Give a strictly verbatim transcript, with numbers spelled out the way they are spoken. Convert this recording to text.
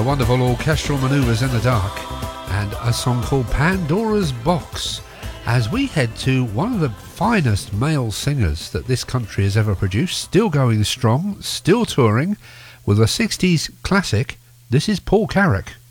the wonderful Orchestral Manoeuvres in the Dark, and a song called Pandora's Box, as we head to one of the finest male singers that this country has ever produced, still going strong, still touring, with a sixties classic. This is Paul Carrack.